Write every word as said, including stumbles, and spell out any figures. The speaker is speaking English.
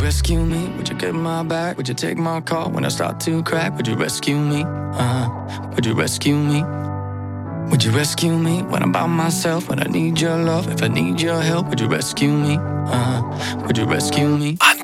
rescue me? Would you get my back? Would you take my call when I start to crack? Would you rescue me? Uh, would you rescue me? Would you rescue me when I'm by myself? When I need your love, if I need your help, would you rescue me? Uh, would you rescue me? I